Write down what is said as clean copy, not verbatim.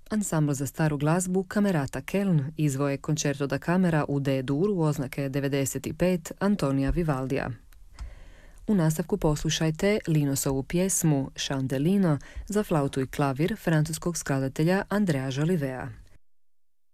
Ansambl za staru glazbu Camerata Keln izvoje Concerto da Camera u D-duru oznake 95 Antonija Vivaldija. U nastavku poslušajte Linosovu pjesmu Chandelino za flautu i klavir francuskog skladatelja Andrea Jolivea.